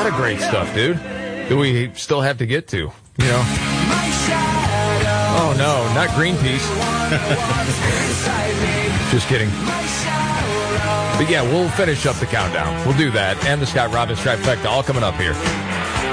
of great stuff, dude, that we still have to get to, you know. Oh, no, not Greenpeace. Just kidding. But, yeah, we'll finish up the countdown. We'll do that. And the Scott Robbins trifecta all coming up here